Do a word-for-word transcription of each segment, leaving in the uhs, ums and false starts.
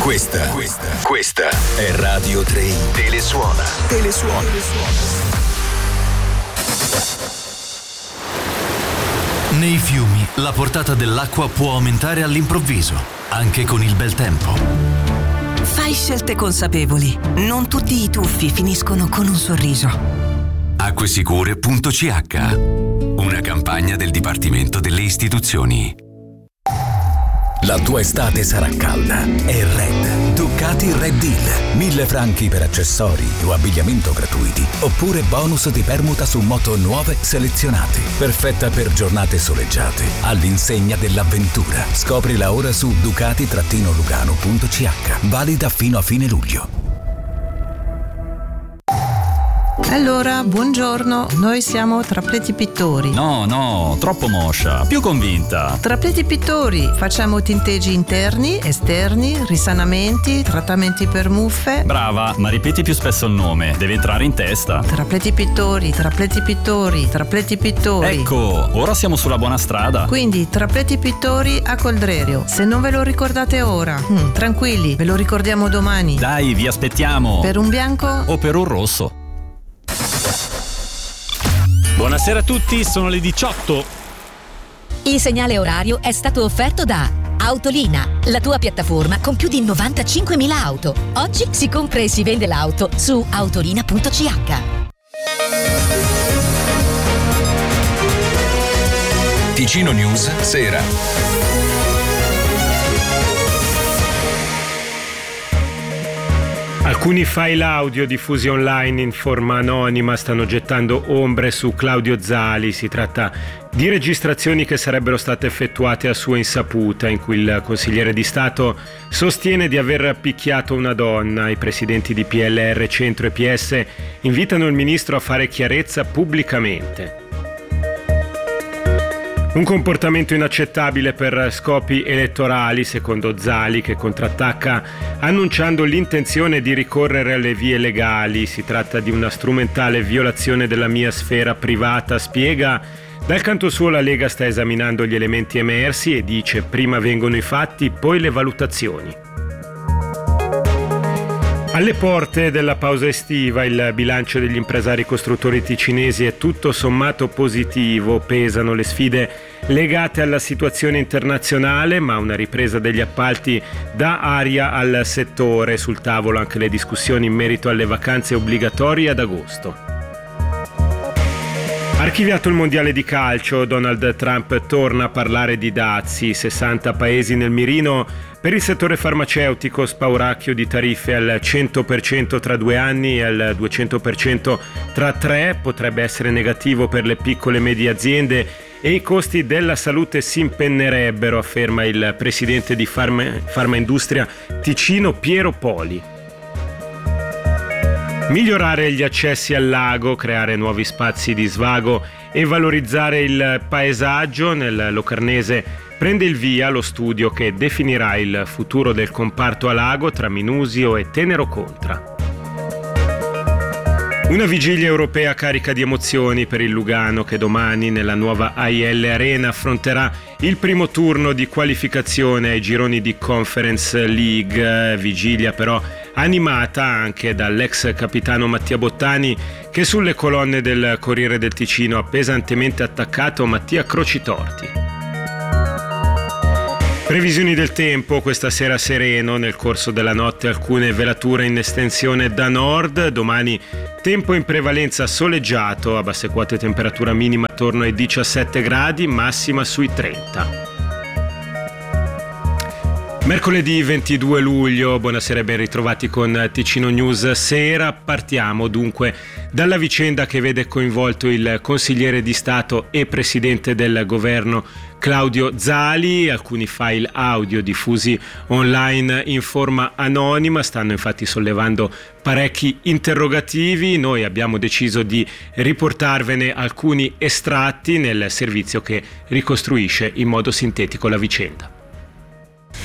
Questa, questa, questa è Radio tre. Telesuona. Telesuona. Nei fiumi la portata dell'acqua può aumentare all'improvviso, anche con il bel tempo. Fai scelte consapevoli. Non tutti i tuffi finiscono con un sorriso. Acquesicure punto c h, una campagna del Dipartimento delle Istituzioni. La tua estate sarà calda e Red. Ducati Red Deal. Mille franchi per accessori o abbigliamento gratuiti, oppure bonus di permuta su moto nuove selezionate. Perfetta per giornate soleggiate, all'insegna dell'avventura. Scoprila ora su ducati lugano punto c h. Valida fino a fine luglio. Allora, buongiorno, noi siamo Trapleti Pittori. No, no, troppo moscia, più convinta. Trapleti Pittori, facciamo tinteggi interni, esterni, risanamenti, trattamenti per muffe. Brava, ma ripeti più spesso il nome, deve entrare in testa. Trapleti Pittori, Trapleti Pittori, Trapleti Pittori. Ecco, ora siamo sulla buona strada. Quindi Trapleti Pittori a Coldrerio. Se non ve lo ricordate ora, hm, tranquilli, ve lo ricordiamo domani. Dai, vi aspettiamo. Per un bianco o per un rosso. Buonasera a tutti, sono le diciotto. Il segnale orario è stato offerto da Autolina, la tua piattaforma con più di novantacinquemila auto. Oggi si compra e si vende l'auto su autolina punto c h. Ticino News Sera. Alcuni file audio diffusi online in forma anonima stanno gettando ombre su Claudio Zali. Si tratta di registrazioni che sarebbero state effettuate a sua insaputa, in cui il consigliere di Stato sostiene di aver picchiato una donna. I presidenti di P L R, Centro e P S invitano il ministro a fare chiarezza pubblicamente. Un comportamento inaccettabile per scopi elettorali, secondo Zali, che contrattacca annunciando l'intenzione di ricorrere alle vie legali. Si tratta di una strumentale violazione della mia sfera privata, spiega. Dal canto suo la Lega sta esaminando gli elementi emersi e dice: prima vengono i fatti, poi le valutazioni. Alle porte della pausa estiva il bilancio degli impresari costruttori ticinesi è tutto sommato positivo. Pesano le sfide legate alla situazione internazionale, ma una ripresa degli appalti dà aria al settore. Sul tavolo anche le discussioni in merito alle vacanze obbligatorie ad agosto. Archiviato il mondiale di calcio, Donald Trump torna a parlare di dazi. sessanta paesi nel mirino per il settore farmaceutico, spauracchio di tariffe al cento per cento tra due anni e al duecento per cento tra tre. Potrebbe essere negativo per le piccole e medie aziende e i costi della salute si impennerebbero, afferma il presidente di Farma, Farmaindustria Ticino, Piero Poli. Migliorare gli accessi al lago, creare nuovi spazi di svago e valorizzare il paesaggio. Nel Locarnese prende il via lo studio che definirà il futuro del comparto a lago tra Minusio e Tenero Contra. Una vigilia europea carica di emozioni per il Lugano, che domani nella nuova A I L Arena affronterà il primo turno di qualificazione ai gironi di Conference League. Vigilia però animata anche dall'ex capitano Mattia Bottani, che sulle colonne del Corriere del Ticino ha pesantemente attaccato Mattia Crocitorti. Previsioni del tempo: questa sera sereno, nel corso della notte alcune velature in estensione da nord. Domani tempo in prevalenza soleggiato, a basse quote temperatura minima attorno ai diciassette gradi, massima sui trenta. Mercoledì ventidue luglio, buonasera e ben ritrovati con Ticino News Sera. Partiamo dunque dalla vicenda che vede coinvolto il consigliere di Stato e presidente del governo Claudio Zali. Alcuni file audio diffusi online in forma anonima stanno infatti sollevando parecchi interrogativi. Noi abbiamo deciso di riportarvene alcuni estratti nel servizio che ricostruisce in modo sintetico la vicenda.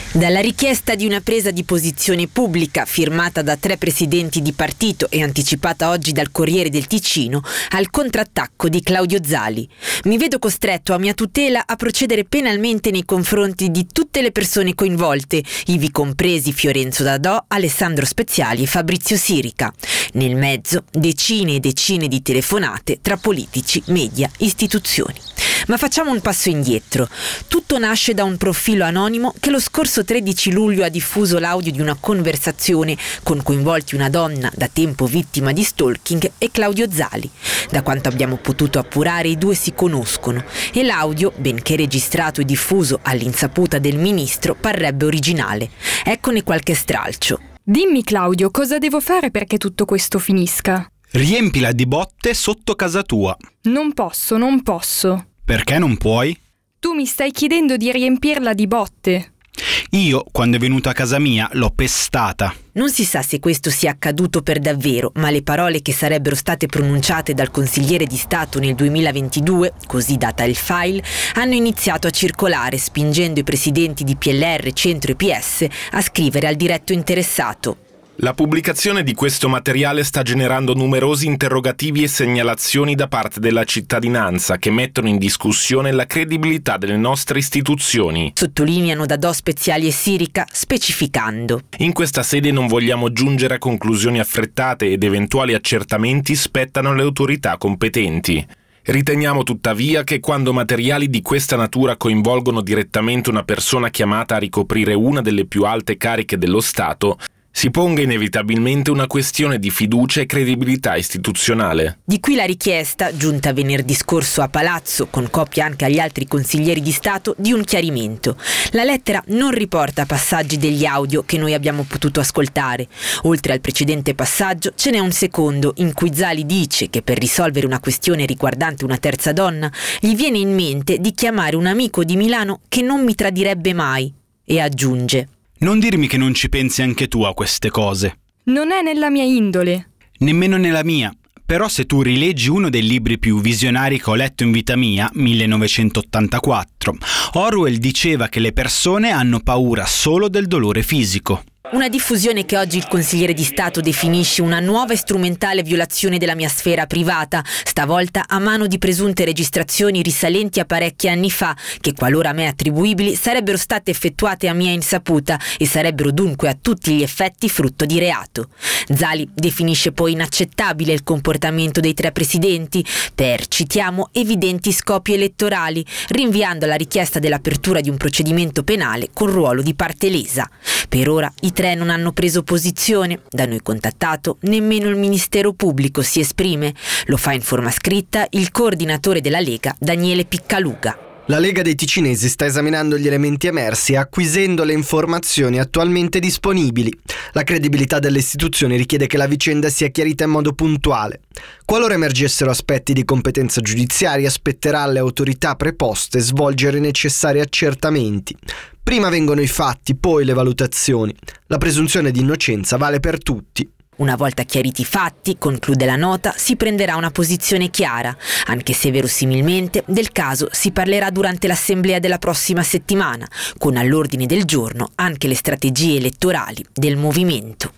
Dalla richiesta di una presa di posizione pubblica firmata da tre presidenti di partito e anticipata oggi dal Corriere del Ticino al contrattacco di Claudio Zali. Mi vedo costretto a mia tutela a procedere penalmente nei confronti di tutte le persone coinvolte, ivi compresi Fiorenzo Dadò, Alessandro Speziali e Fabrizio Sirica. Nel mezzo decine e decine di telefonate tra politici, media, istituzioni. Ma facciamo un passo indietro. Tutto nasce da un profilo anonimo che lo scorso tredici luglio ha diffuso l'audio di una conversazione con coinvolti una donna da tempo vittima di stalking e Claudio Zali. Da quanto abbiamo potuto appurare, i due si conoscono e l'audio, benché registrato e diffuso all'insaputa del ministro, parrebbe originale. Eccone qualche stralcio. Dimmi Claudio, cosa devo fare perché tutto questo finisca? Riempila di botte sotto casa tua. Non posso, non posso. Perché non puoi? Tu mi stai chiedendo di riempirla di botte. Io, quando è venuta a casa mia, l'ho pestata. Non si sa se questo sia accaduto per davvero, ma le parole che sarebbero state pronunciate dal consigliere di Stato nel duemilaventidue, così data il file, hanno iniziato a circolare, spingendo i presidenti di P L R, Centro e P S a scrivere al diretto interessato: la pubblicazione di questo materiale sta generando numerosi interrogativi e segnalazioni da parte della cittadinanza che mettono in discussione la credibilità delle nostre istituzioni. Sottolineano Dadò, Speziali e Sirica, specificando: in questa sede non vogliamo giungere a conclusioni affrettate ed eventuali accertamenti spettano alle autorità competenti. Riteniamo tuttavia che quando materiali di questa natura coinvolgono direttamente una persona chiamata a ricoprire una delle più alte cariche dello Stato, si ponga inevitabilmente una questione di fiducia e credibilità istituzionale. Di qui la richiesta, giunta venerdì scorso a Palazzo, con copia anche agli altri consiglieri di Stato, di un chiarimento. La lettera non riporta passaggi degli audio che noi abbiamo potuto ascoltare. Oltre al precedente passaggio, ce n'è un secondo, in cui Zali dice che per risolvere una questione riguardante una terza donna, gli viene in mente di chiamare un amico di Milano che non mi tradirebbe mai. E aggiunge: non dirmi che non ci pensi anche tu a queste cose. Non è nella mia indole. Nemmeno nella mia. Però se tu rileggi uno dei libri più visionari che ho letto in vita mia, millenovecentottantaquattro, Orwell diceva che le persone hanno paura solo del dolore fisico. Una diffusione che oggi il consigliere di Stato definisce una nuova e strumentale violazione della mia sfera privata, stavolta a mano di presunte registrazioni risalenti a parecchi anni fa, che qualora a me attribuibili sarebbero state effettuate a mia insaputa e sarebbero dunque a tutti gli effetti frutto di reato. Zali definisce poi inaccettabile il comportamento dei tre presidenti per, citiamo, evidenti scopi elettorali, rinviando alla richiesta dell'apertura di un procedimento penale con ruolo di parte lesa. Per ora i tre non hanno preso posizione. Da noi contattato, nemmeno il Ministero Pubblico si esprime. Lo fa in forma scritta il coordinatore della Lega, Daniele Piccaluga. La Lega dei Ticinesi sta esaminando gli elementi emersi e acquisendo le informazioni attualmente disponibili. La credibilità delle istituzioni richiede che la vicenda sia chiarita in modo puntuale. Qualora emergessero aspetti di competenza giudiziaria, spetterà alle autorità preposte svolgere i necessari accertamenti. Prima vengono i fatti, poi le valutazioni. La presunzione di innocenza vale per tutti. Una volta chiariti i fatti, conclude la nota, si prenderà una posizione chiara, anche se verosimilmente del caso si parlerà durante l'assemblea della prossima settimana, con all'ordine del giorno anche le strategie elettorali del movimento.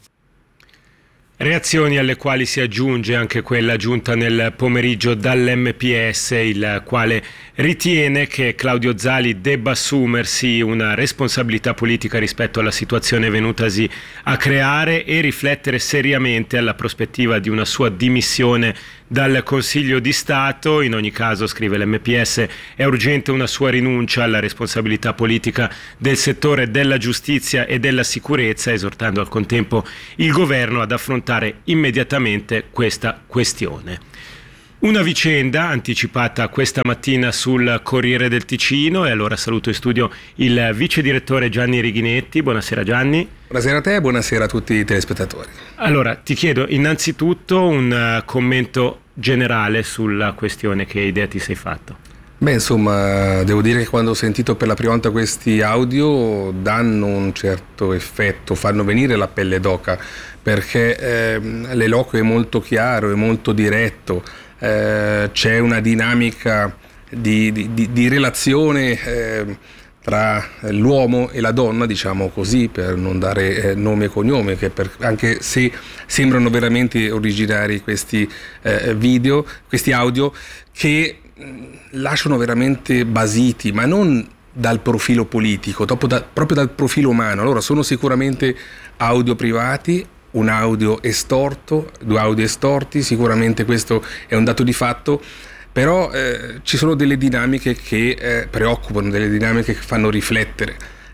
Reazioni alle quali si aggiunge anche quella giunta nel pomeriggio dall'M P S, il quale ritiene che Claudio Zali debba assumersi una responsabilità politica rispetto alla situazione venutasi a creare e riflettere seriamente alla prospettiva di una sua dimissione dal Consiglio di Stato. In ogni caso, scrive l'M P S, è urgente una sua rinuncia alla responsabilità politica del settore della giustizia e della sicurezza, esortando al contempo il governo ad affrontare immediatamente questa questione. Una vicenda anticipata questa mattina sul Corriere del Ticino, e allora saluto in studio il vice direttore Gianni Righinetti. Buonasera Gianni. Buonasera a te e buonasera a tutti i telespettatori. Allora, ti chiedo innanzitutto un commento generale sulla questione. Che idea ti sei fatto? Beh, insomma, devo dire che quando ho sentito per la prima volta questi audio danno un certo effetto, fanno venire la pelle d'oca, perché eh, l'eloquio è molto chiaro, è molto diretto, eh, c'è una dinamica di, di, di relazione eh, tra l'uomo e la donna, diciamo così, per non dare eh, nome e cognome, che per, anche se sembrano veramente originari questi eh, video, questi audio, che mh, lasciano veramente basiti, ma non dal profilo politico, dopo da, proprio dal profilo umano. Allora, sono sicuramente audio privati, un audio estorto, due audio estorti, sicuramente questo è un dato di fatto. Però eh, ci sono delle dinamiche che eh, preoccupano, delle dinamiche che fanno riflettere,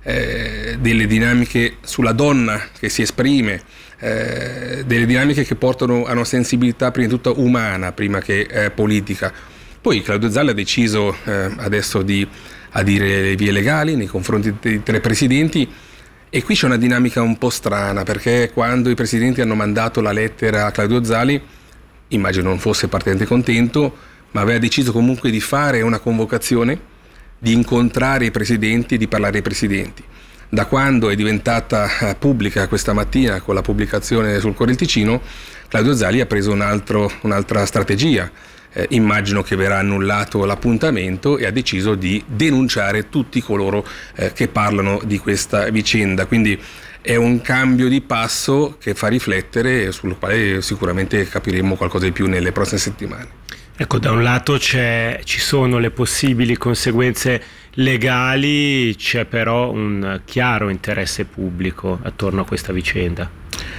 eh, delle dinamiche sulla donna che si esprime, eh, delle dinamiche che portano a una sensibilità prima di tutto umana, prima che eh, politica. Poi Claudio Zalli ha deciso eh, adesso di adire le vie legali nei confronti dei tre presidenti, e qui c'è una dinamica un po' strana, perché quando i presidenti hanno mandato la lettera a Claudio Zalli, immagino non fosse particolarmente contento, ma aveva deciso comunque di fare una convocazione, di incontrare i presidenti e di parlare ai presidenti. Da quando è diventata pubblica questa mattina con la pubblicazione sul Corriere del Ticino, Claudio Zalli ha preso un altro, un'altra strategia. Eh, immagino che verrà annullato l'appuntamento, e ha deciso di denunciare tutti coloro eh, che parlano di questa vicenda. Quindi è un cambio di passo che fa riflettere, sul quale sicuramente capiremo qualcosa di più nelle prossime settimane. Ecco, da un lato c'è, ci sono le possibili conseguenze legali, c'è però un chiaro interesse pubblico attorno a questa vicenda.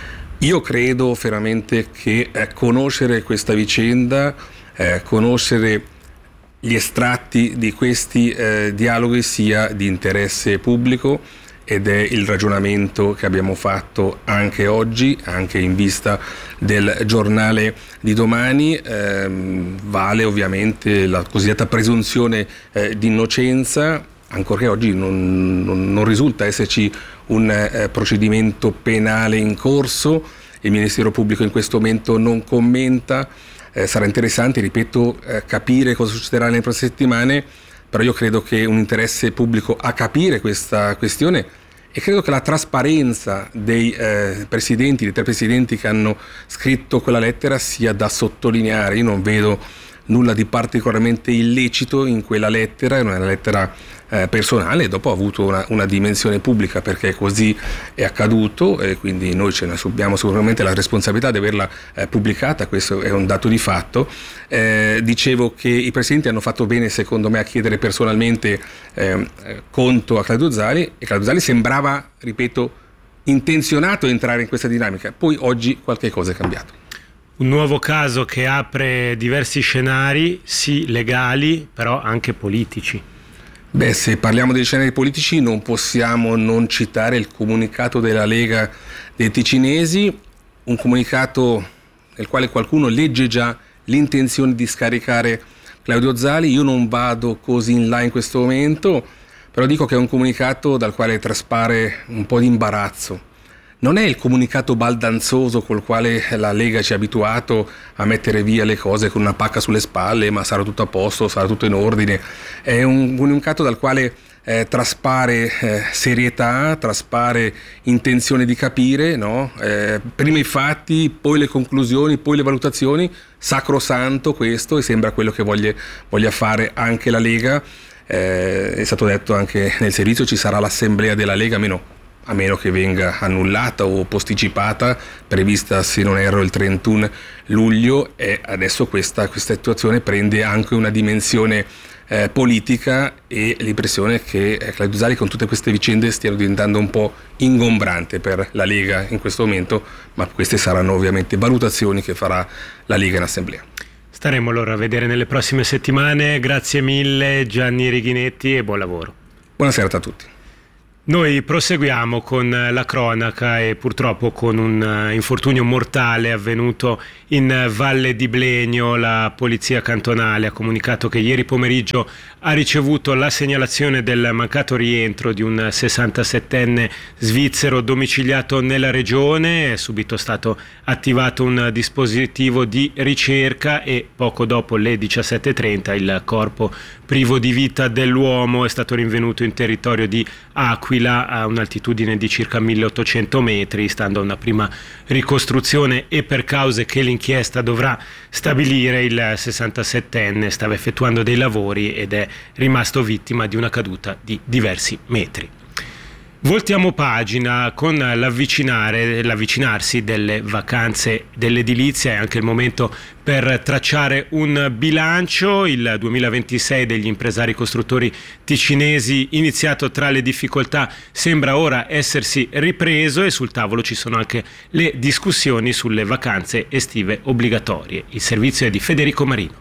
Io credo veramente che eh, conoscere questa vicenda, eh, conoscere gli estratti di questi eh, dialoghi sia di interesse pubblico, ed è il ragionamento che abbiamo fatto anche oggi, anche in vista del giornale di domani. Ehm, vale ovviamente la cosiddetta presunzione eh, di innocenza, ancorché oggi non, non, non risulta esserci un eh, procedimento penale in corso. Il Ministero Pubblico in questo momento non commenta. Eh, sarà interessante, ripeto, eh, capire cosa succederà nelle prossime settimane, però io credo che un interesse pubblico a capire questa questione, e credo che la trasparenza dei eh, presidenti, dei tre presidenti che hanno scritto quella lettera, sia da sottolineare. Io non vedo nulla di particolarmente illecito in quella lettera, è una lettera eh, personale, e dopo ha avuto una, una dimensione pubblica perché così è accaduto, e quindi noi ce ne assumiamo sicuramente la responsabilità di averla eh, pubblicata. Questo è un dato di fatto. Eh, dicevo che i presidenti hanno fatto bene, secondo me, a chiedere personalmente eh, conto a Claudio Zalli, e Claudio Zalli sembrava, ripeto, intenzionato a entrare in questa dinamica. Poi oggi qualche cosa è cambiato. Un nuovo caso che apre diversi scenari, sì legali, però anche politici. Beh, se parliamo dei scenari politici non possiamo non citare il comunicato della Lega dei ticinesi, un comunicato nel quale qualcuno legge già l'intenzione di scaricare Claudio Zalli. Io non vado così in là in questo momento, però dico che è un comunicato dal quale traspare un po' di imbarazzo. Non è il comunicato baldanzoso col quale la Lega ci ha abituato a mettere via le cose con una pacca sulle spalle, ma sarà tutto a posto, sarà tutto in ordine. È un comunicato dal quale eh, traspare eh, serietà, traspare intenzione di capire, no? Eh, prima i fatti, poi le conclusioni, poi le valutazioni. Sacrosanto questo, e sembra quello che voglia, voglia fare anche la Lega. Eh, è stato detto anche nel servizio, ci sarà l'assemblea della Lega, meno a meno che venga annullata o posticipata, prevista se non erro il trentuno luglio, e adesso questa, questa situazione prende anche una dimensione eh, politica, e l'impressione che eh, Claudio Zalli con tutte queste vicende stiano diventando un po' ingombrante per la Lega in questo momento, ma queste saranno ovviamente valutazioni che farà la Lega in assemblea. Staremo allora a vedere nelle prossime settimane. Grazie mille Gianni Righinetti e buon lavoro. Buonasera a tutti. Noi proseguiamo con la cronaca, e purtroppo con un infortunio mortale avvenuto in Valle di Blegno. La polizia cantonale ha comunicato che ieri pomeriggio ha ricevuto la segnalazione del mancato rientro di un sessantasettenne svizzero domiciliato nella regione. È subito stato attivato un dispositivo di ricerca, e poco dopo le diciassette e trenta il corpo privo di vita dell'uomo, è stato rinvenuto in territorio di Aquila a un'altitudine di circa milleottocento metri, stando a una prima ricostruzione e per cause che l'inchiesta dovrà stabilire. Il sessantasettenne stava effettuando dei lavori ed è rimasto vittima di una caduta di diversi metri. Voltiamo pagina. Con l'avvicinare, l'avvicinarsi delle vacanze dell'edilizia è anche il momento per tracciare un bilancio. Il duemilaventisei degli impresari costruttori ticinesi, iniziato tra le difficoltà, sembra ora essersi ripreso e sul tavolo ci sono anche le discussioni sulle vacanze estive obbligatorie. Il servizio è di Federico Marino.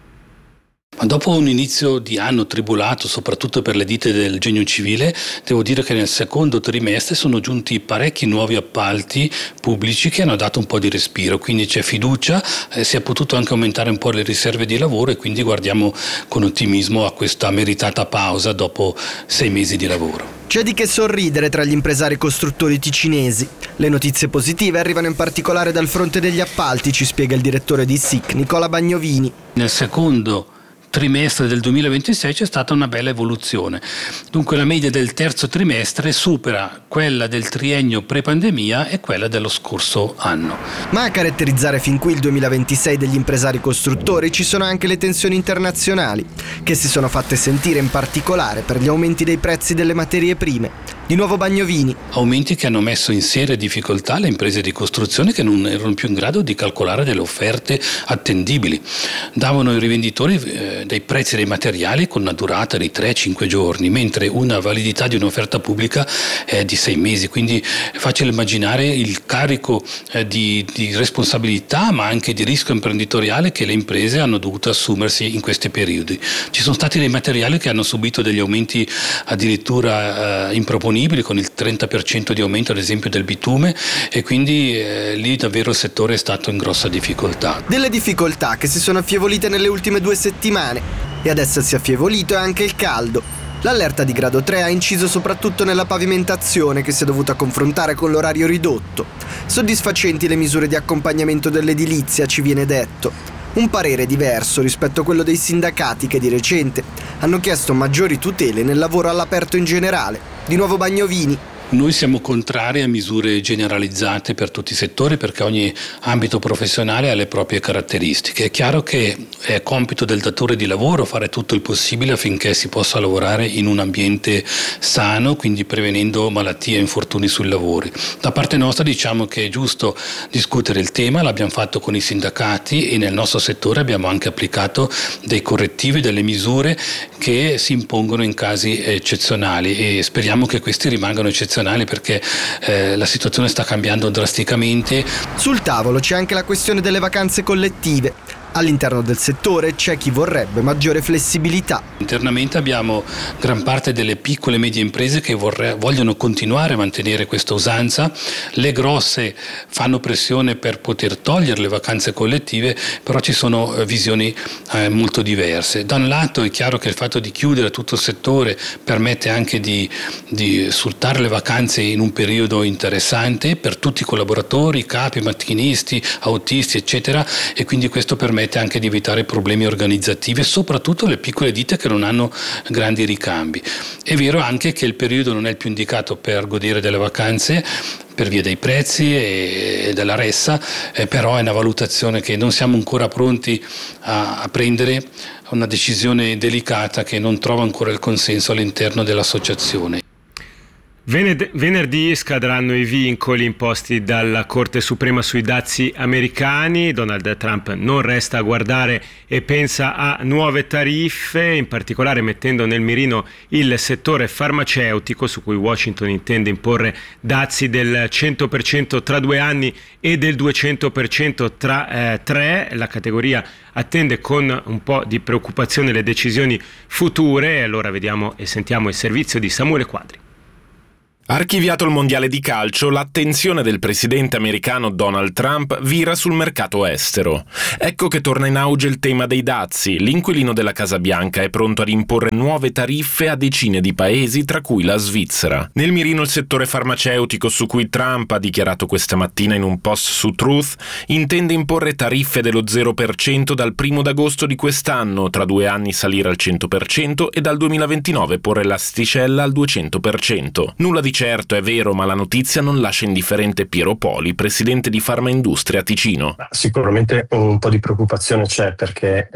Ma dopo un inizio di anno tribolato, soprattutto per le ditte del genio civile, devo dire che nel secondo trimestre sono giunti parecchi nuovi appalti pubblici che hanno dato un po' di respiro, quindi c'è fiducia, eh, si è potuto anche aumentare un po' le riserve di lavoro e quindi guardiamo con ottimismo a questa meritata pausa dopo sei mesi di lavoro. C'è di che sorridere tra gli impresari costruttori ticinesi. Le notizie positive arrivano in particolare dal fronte degli appalti, ci spiega il direttore di S I C, Nicola Bagnovini. Nel secondo trimestre del duemilaventisei c'è stata una bella evoluzione. Dunque la media del terzo trimestre supera quella del triennio pre-pandemia e quella dello scorso anno. Ma a caratterizzare fin qui il duemilaventisei degli impresari costruttori ci sono anche le tensioni internazionali, che si sono fatte sentire in particolare per gli aumenti dei prezzi delle materie prime. Di nuovo Bagnovini. Aumenti che hanno messo in seria difficoltà le imprese di costruzione che non erano più in grado di calcolare delle offerte attendibili. Davano ai rivenditori eh, dei prezzi dei materiali con una durata di tre cinque giorni, mentre una validità di un'offerta pubblica è di sei mesi, quindi è facile immaginare il carico eh, di, di responsabilità ma anche di rischio imprenditoriale che le imprese hanno dovuto assumersi in questi periodi. Ci sono stati dei materiali che hanno subito degli aumenti addirittura eh, improponibili, con il trenta per cento di aumento ad esempio del bitume, e quindi eh, lì davvero il settore è stato in grossa difficoltà. Delle difficoltà che si sono affievolite nelle ultime due settimane e ad essersi affievolito è anche il caldo. L'allerta di grado tre ha inciso soprattutto nella pavimentazione, che si è dovuta confrontare con l'orario ridotto. Soddisfacenti le misure di accompagnamento dell'edilizia, ci viene detto. Un parere diverso rispetto a quello dei sindacati che di recente hanno chiesto maggiori tutele nel lavoro all'aperto in generale. Di nuovo Bagnovini. Noi siamo contrari a misure generalizzate per tutti i settori perché ogni ambito professionale ha le proprie caratteristiche. È chiaro che è compito del datore di lavoro fare tutto il possibile affinché si possa lavorare in un ambiente sano, quindi prevenendo malattie e infortuni sui lavori. Da parte nostra diciamo che è giusto discutere il tema, l'abbiamo fatto con i sindacati e nel nostro settore abbiamo anche applicato dei correttivi, delle misure che si impongono in casi eccezionali e speriamo che questi rimangano eccezionali perché eh, la situazione sta cambiando drasticamente. Sul tavolo c'è anche la questione delle vacanze collettive. All'interno del settore c'è chi vorrebbe maggiore flessibilità. Internamente abbiamo gran parte delle piccole e medie imprese che vorre- vogliono continuare a mantenere questa usanza. Le grosse fanno pressione per poter togliere le vacanze collettive, però ci sono eh, visioni eh, molto diverse. Da un lato è chiaro che il fatto di chiudere tutto il settore permette anche di, di sfruttare le vacanze in un periodo interessante per tutti i collaboratori, capi, macchinisti, autisti, eccetera, e quindi questo permette anche di evitare problemi organizzativi e soprattutto le piccole ditte che non hanno grandi ricambi. È vero anche che il periodo non è il più indicato per godere delle vacanze per via dei prezzi e della ressa, eh, però è una valutazione che non siamo ancora pronti a, a prendere, una decisione delicata che non trova ancora il consenso all'interno dell'associazione. Venerdì scadranno i vincoli imposti dalla Corte Suprema sui dazi americani. Donald Trump non resta a guardare e pensa a nuove tariffe, in particolare mettendo nel mirino il settore farmaceutico, su cui Washington intende imporre dazi del cento per cento tra due anni e del duecento per cento tra eh, tre. La categoria attende con un po' di preoccupazione le decisioni future. Allora vediamo e sentiamo il servizio di Samuele Quadri. Archiviato il mondiale di calcio, l'attenzione del presidente americano Donald Trump vira sul mercato estero. Ecco che torna in auge il tema dei dazi. L'inquilino della Casa Bianca è pronto ad imporre nuove tariffe a decine di paesi, tra cui la Svizzera. Nel mirino il settore farmaceutico, su cui Trump ha dichiarato questa mattina in un post su Truth, intende imporre tariffe dello zero per cento dal primo d'agosto di quest'anno, tra due anni salire al cento per cento e dal duemilaventinove porre l'asticella al duecento per cento. Nulla di certo, è vero, ma la notizia non lascia indifferente Piero Poli, presidente di Farmaindustria Ticino. Sicuramente un po' di preoccupazione c'è, perché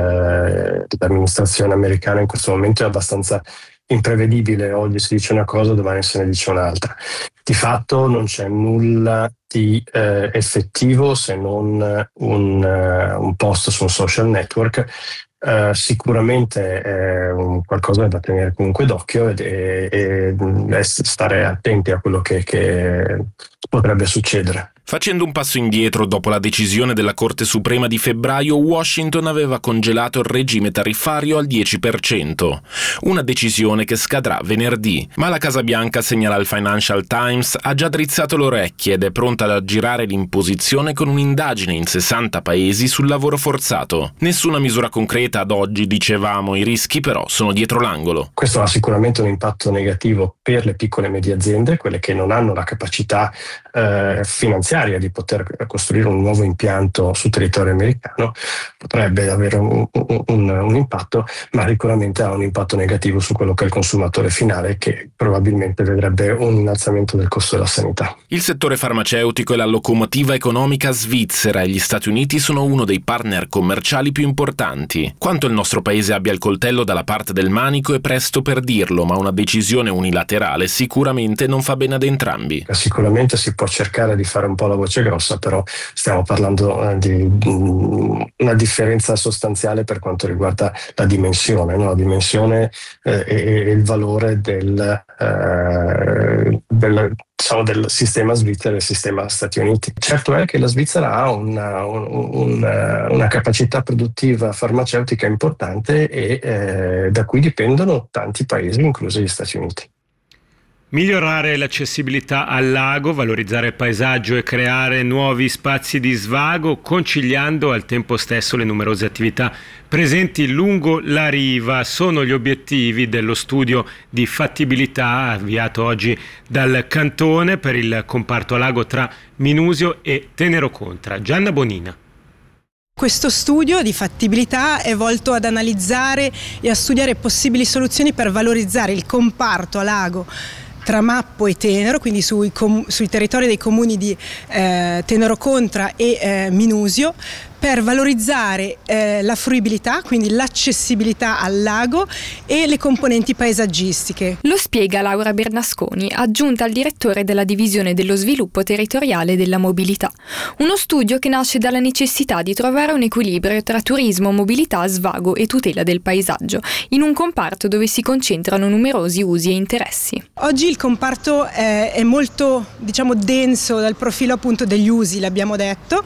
eh, l'amministrazione americana in questo momento è abbastanza imprevedibile. Oggi si dice una cosa, domani se ne dice un'altra. Di fatto non c'è nulla di eh, effettivo, se non un, uh, un post su un social network. Uh, sicuramente è un qualcosa da tenere comunque d'occhio ed, e, e stare attenti a quello che, che potrebbe succedere. Facendo un passo indietro, dopo la decisione della Corte Suprema di febbraio, Washington aveva congelato il regime tariffario al dieci per cento. Una decisione che scadrà venerdì. Ma la Casa Bianca, segnala il Financial Times, ha già drizzato le orecchie ed è pronta ad aggirare l'imposizione con un'indagine in sessanta paesi sul lavoro forzato. Nessuna misura concreta ad oggi, dicevamo, i rischi però sono dietro l'angolo. Questo ha sicuramente un impatto negativo per le piccole e medie aziende, quelle che non hanno la capacità eh, finanziaria di poter costruire un nuovo impianto sul territorio americano. Potrebbe avere un, un, un impatto, ma sicuramente ha un impatto negativo su quello che è il consumatore finale, che probabilmente vedrebbe un innalzamento del costo della sanità. Il settore farmaceutico è la locomotiva economica svizzera e gli Stati Uniti sono uno dei partner commerciali più importanti. Quanto il nostro paese abbia il coltello dalla parte del manico è presto per dirlo, ma una decisione unilaterale sicuramente non fa bene ad entrambi. Sicuramente si può cercare di fare un po' la voce grossa, però stiamo parlando eh, di um, una differenza sostanziale per quanto riguarda la dimensione, no? La dimensione eh, e, e il valore del, eh, del, diciamo, del sistema svizzero e del sistema Stati Uniti. Certo è che la Svizzera ha una, un, una, una capacità produttiva farmaceutica importante e eh, da cui dipendono tanti paesi, inclusi gli Stati Uniti. Migliorare l'accessibilità al lago, valorizzare il paesaggio e creare nuovi spazi di svago, conciliando al tempo stesso le numerose attività presenti lungo la riva, sono gli obiettivi dello studio di fattibilità avviato oggi dal Cantone per il comparto lago tra Minusio e Tenero Contra. Gianna Bonina. Questo studio di fattibilità è volto ad analizzare e a studiare possibili soluzioni per valorizzare il comparto a lago tra Mappo e Tenero, quindi sui, com- sui territori dei comuni di eh, Tenero Contra e eh, Minusio, per valorizzare eh, la fruibilità, quindi l'accessibilità al lago e le componenti paesaggistiche. Lo spiega Laura Bernasconi, aggiunta al direttore della divisione dello sviluppo territoriale e della mobilità. Uno studio che nasce dalla necessità di trovare un equilibrio tra turismo, mobilità, svago e tutela del paesaggio, in un comparto dove si concentrano numerosi usi e interessi. Oggi il comparto è, è molto, diciamo, denso dal profilo appunto degli usi, l'abbiamo detto,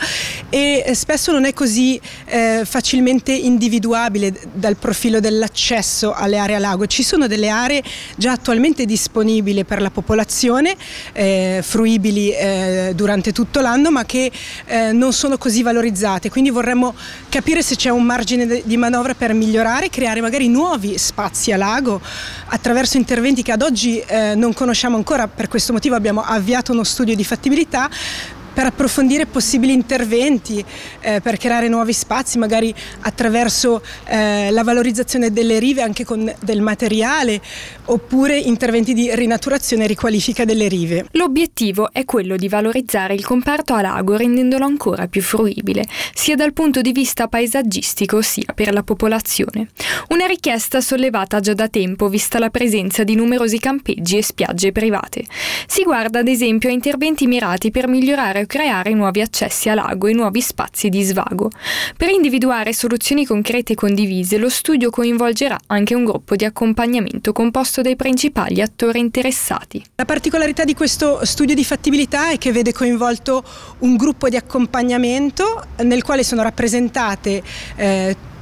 e spesso non è così eh, facilmente individuabile dal profilo dell'accesso alle aree a lago. Ci sono delle aree già attualmente disponibili per la popolazione, eh, fruibili eh, durante tutto l'anno, ma che eh, non sono così valorizzate, quindi vorremmo capire se c'è un margine di manovra per migliorare, creare magari nuovi spazi a lago attraverso interventi che ad oggi eh, non conosciamo ancora. Per questo motivo abbiamo avviato uno studio di fattibilità per approfondire possibili interventi, eh, per creare nuovi spazi, magari attraverso eh, la valorizzazione delle rive anche con del materiale, oppure interventi di rinaturazione e riqualifica delle rive. L'obiettivo è quello di valorizzare il comparto a lago rendendolo ancora più fruibile, sia dal punto di vista paesaggistico sia per la popolazione. Una richiesta sollevata già da tempo vista la presenza di numerosi campeggi e spiagge private. Si guarda ad esempio a interventi mirati per migliorare o creare nuovi accessi a lago e nuovi spazi di svago. Per individuare soluzioni concrete e condivise, lo studio coinvolgerà anche un gruppo di accompagnamento composto dai principali attori interessati. La particolarità di questo studio di fattibilità è che vede coinvolto un gruppo di accompagnamento nel quale sono rappresentate eh,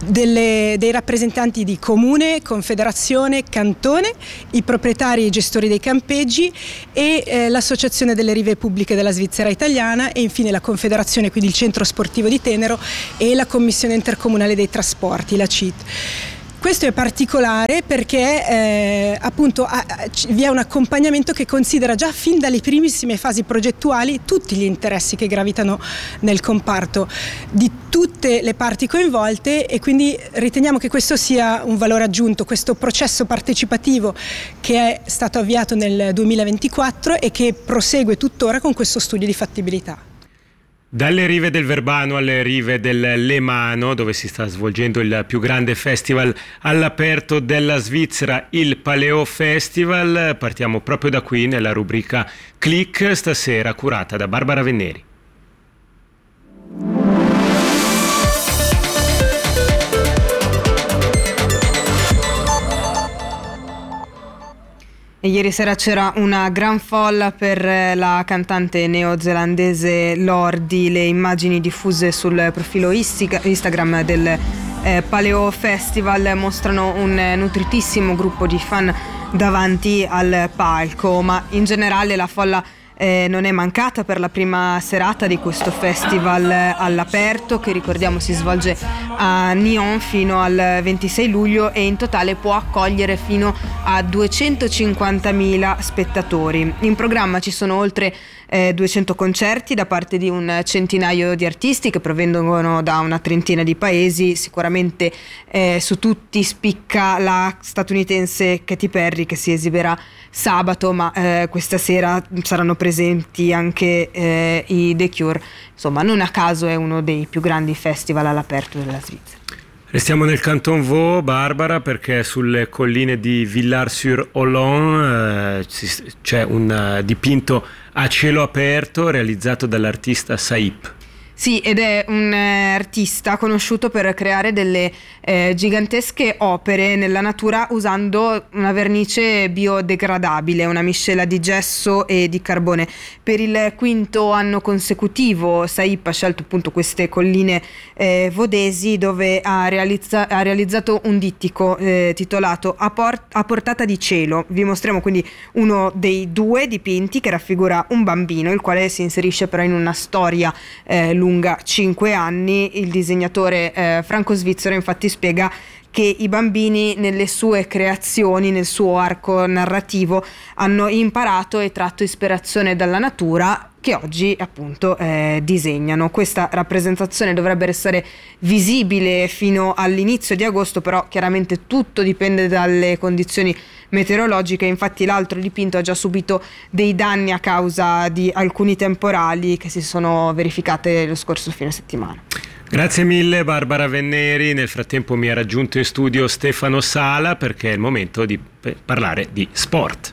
delle, dei rappresentanti di comune, confederazione, cantone, i proprietari e i gestori dei campeggi e eh, l'associazione delle rive pubbliche della Svizzera italiana e infine la confederazione, quindi il centro sportivo di Tenero e la commissione intercomunale dei trasporti, la C I T. Questo è particolare perché eh, appunto ha, vi è un accompagnamento che considera già fin dalle primissime fasi progettuali tutti gli interessi che gravitano nel comparto di tutte le parti coinvolte, e quindi riteniamo che questo sia un valore aggiunto, questo processo partecipativo che è stato avviato nel duemilaventiquattro e che prosegue tuttora con questo studio di fattibilità. Dalle rive del Verbano alle rive del Lemano, dove si sta svolgendo il più grande festival all'aperto della Svizzera, il Paleo Festival, partiamo proprio da qui nella rubrica Click, stasera curata da Barbara Venneri. E ieri sera c'era una gran folla per la cantante neozelandese Lordi. Le immagini diffuse sul profilo Instagram del eh, Paleo Festival mostrano un nutritissimo gruppo di fan davanti al palco, ma in generale la folla Eh, non è mancata per la prima serata di questo festival all'aperto, che ricordiamo si svolge a Nyon fino al ventisei luglio e in totale può accogliere fino a duecentocinquantamila spettatori. In programma ci sono oltre eh, duecento concerti da parte di un centinaio di artisti che provengono da una trentina di paesi. Sicuramente eh, su tutti spicca la statunitense Katy Perry, che si esibirà sabato, ma eh, questa sera saranno presenti anche eh, i The Cure. Insomma, non a caso è uno dei più grandi festival all'aperto della Svizzera. Restiamo nel Canton Vaud, Barbara, perché sulle colline di Villars-sur-Olon eh, c'è un uh, dipinto a cielo aperto realizzato dall'artista Saip. Sì, ed è un eh, artista conosciuto per creare delle eh, gigantesche opere nella natura usando una vernice biodegradabile, una miscela di gesso e di carbone. Per il quinto anno consecutivo Saip ha scelto appunto queste colline eh, vodesi, dove ha, realizza- ha realizzato un dittico eh, titolato a, Port- a portata di cielo. Vi mostriamo quindi uno dei due dipinti che raffigura un bambino, il quale si inserisce però in una storia eh, lunga cinque anni. Il disegnatore eh, franco-svizzero infatti spiega che i bambini nelle sue creazioni, nel suo arco narrativo, hanno imparato e tratto ispirazione dalla natura, che oggi appunto eh, disegnano. Questa rappresentazione dovrebbe essere visibile fino all'inizio di agosto, però chiaramente tutto dipende dalle condizioni meteorologiche. Infatti l'altro dipinto ha già subito dei danni a causa di alcuni temporali che si sono verificate lo scorso fine settimana. Grazie mille Barbara Venneri. Nel frattempo mi ha raggiunto in studio Stefano Sala, perché è il momento di parlare di sport.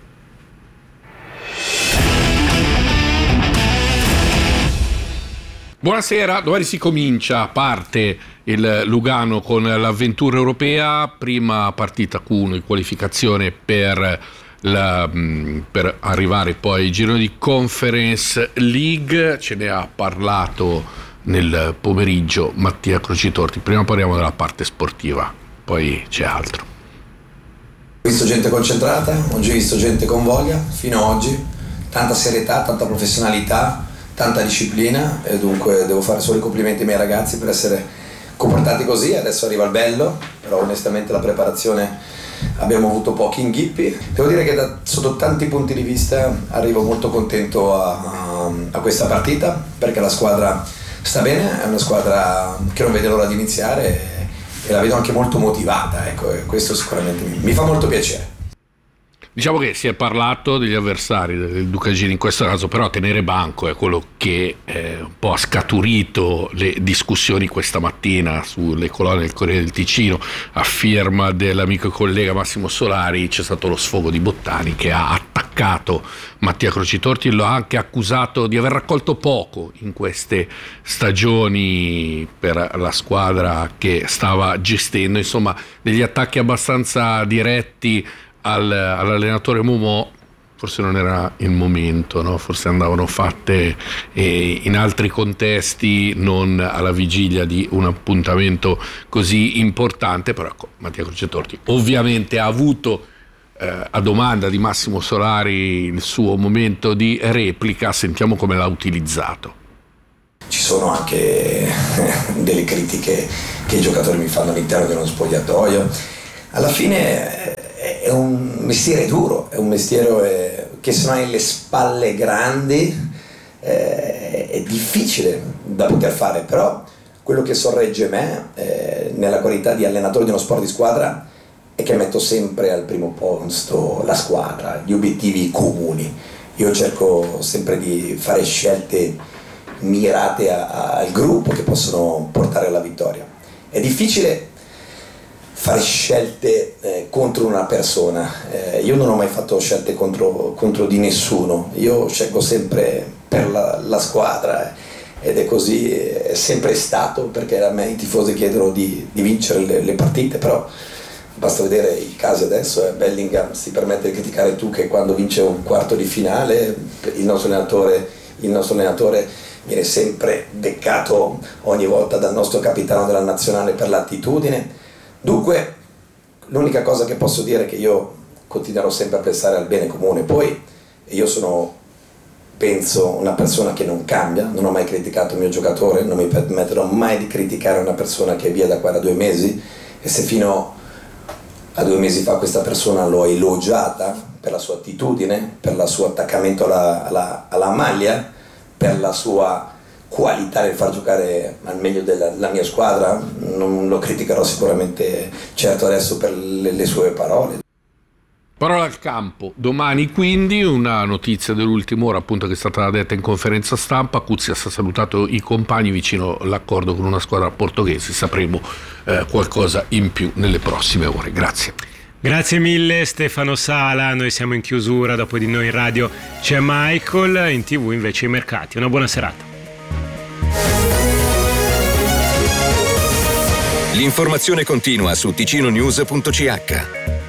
Buonasera, domani si comincia, parte il Lugano con l'avventura europea, prima partita Q uno in qualificazione per, la, per arrivare poi ai gironi di Conference League. Ce ne ha parlato nel pomeriggio Mattia Crocitorti. Prima parliamo della parte sportiva, poi c'è altro. Ho visto gente concentrata, ho visto gente con voglia fino ad oggi, tanta serietà, tanta professionalità, tanta disciplina, e dunque devo fare solo i complimenti ai miei ragazzi per essere comportati così. Adesso arriva il bello, però onestamente la preparazione abbiamo avuto pochi inghippi. Devo dire che da, sotto tanti punti di vista arrivo molto contento a, a, a questa partita, perché la squadra sta bene, è una squadra che non vede l'ora di iniziare e, e la vedo anche molto motivata, ecco, e questo sicuramente mi, mi fa molto piacere. Diciamo che si è parlato degli avversari del Ducagini in questo caso, però tenere banco è quello che eh, un po' ha scaturito le discussioni questa mattina sulle colonne del Corriere del Ticino. A firma dell'amico e collega Massimo Solari c'è stato lo sfogo di Bottani, che ha attaccato Mattia Crocitorti, lo ha anche accusato di aver raccolto poco in queste stagioni per la squadra che stava gestendo. Insomma, degli attacchi abbastanza diretti Al, all'allenatore Momo, forse non era il momento, no? Forse andavano fatte eh, in altri contesti, non alla vigilia di un appuntamento così importante. Però ecco, Mattia Crocetorti ovviamente ha avuto eh, a domanda di Massimo Solari il suo momento di replica. Sentiamo come l'ha utilizzato. Ci sono anche delle critiche che i giocatori mi fanno all'interno dello spogliatoio. Alla fine è un mestiere duro, è un mestiere che se non hai le spalle grandi è difficile da poter fare, però quello che sorregge me eh, nella qualità di allenatore di uno sport di squadra è che metto sempre al primo posto la squadra, gli obiettivi comuni. Io cerco sempre di fare scelte mirate a, a, al gruppo che possono portare alla vittoria. È difficile fare scelte eh, contro una persona. Eh, io non ho mai fatto scelte contro, contro di nessuno. Io scelgo sempre per la, la squadra eh, ed è così, è sempre stato, perché a me i tifosi chiedono di, di vincere le, le partite, però basta vedere i casi adesso. Eh, Bellingham si permette di criticare tu che quando vince un quarto di finale il nostro allenatore, il nostro allenatore viene sempre beccato ogni volta dal nostro capitano della nazionale per l'attitudine. Dunque l'unica cosa che posso dire è che io continuerò sempre a pensare al bene comune. Poi io sono, penso, una persona che non cambia, non ho mai criticato il mio giocatore, non mi permetterò mai di criticare una persona che è via da qua da due mesi, e se fino a due mesi fa questa persona l'ho elogiata per la sua attitudine, per il suo attaccamento alla, alla, alla maglia, per la sua qualità nel far giocare al meglio della, della mia squadra, non lo criticherò sicuramente certo adesso per le, le sue parole. Parola al campo. Domani quindi una notizia dell'ultima ora, appunto, che è stata detta in conferenza stampa. Cuzias ha salutato i compagni vicino all'accordo con una squadra portoghese. Sapremo eh, qualcosa in più nelle prossime ore. Grazie. Grazie mille Stefano Sala, noi siamo in chiusura, dopo di noi in radio c'è Michael, in tv invece i mercati. Una buona serata. L'informazione continua su ticino news punto c h.